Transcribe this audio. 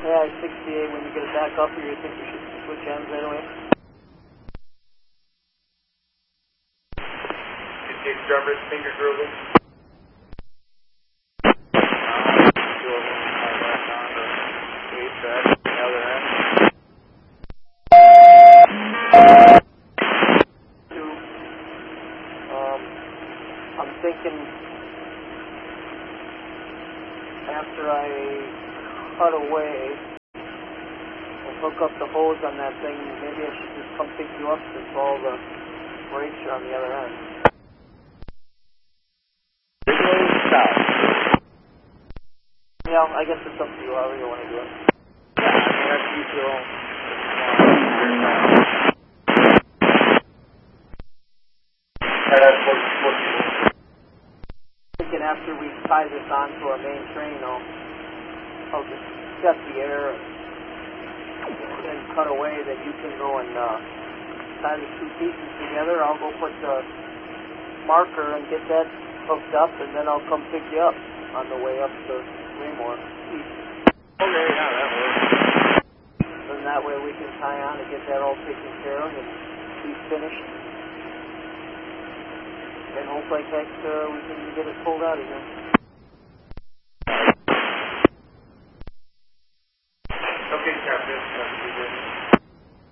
Yeah, 68 when you get it back up here, you think you should switch ends right away? Take driver's finger grooving. I'm thinking after I cut away and hook up the hose on that thing, maybe I should just come pick you up since all the brakes are on the other end. Yeah, I guess it's up to you, however you want to do it. Yeah, I mean, that's you feel. Thinking after we tie this onto our main train, I'll just set the air and then cut away, that you can go and tie the two pieces together. I'll go put the marker and get that hooked up, and then I'll come pick you up on the way up to Raymore. Okay, yeah, that works. And that way we can tie on and get that all taken care of and be finished. And hope like heck we can get it pulled out of here.